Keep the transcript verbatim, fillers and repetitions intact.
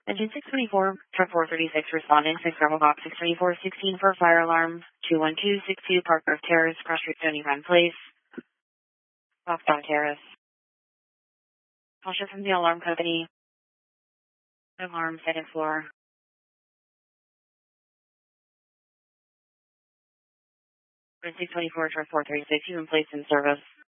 Engine six twenty-four, truck four thirty-six, responding, six Bravo Box six twenty-four sixteen for fire alarm, two one two six two, Park Grove Terrace, Cross Street Stony Run Place, Foxdown Terrace. Caution from the alarm company. Alarm, second floor. six twenty-four, truck four thirty-six, you've been placed in service.